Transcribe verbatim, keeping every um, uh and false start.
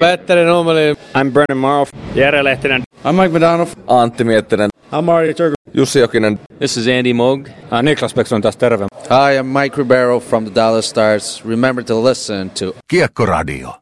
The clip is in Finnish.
Petteri Nummeli. I'm Brennan Morrow. Jere Lehtinen. I'm Mike Madanoff. Antti Miettinen. I'm Mario Turku. Jussi Jokinen. This is Andy Moog. Uh, Niklas Bäckström taas terve. Hi, I'm Mike Ribeiro from the Dallas Stars. Remember to listen to Kiekkoradio.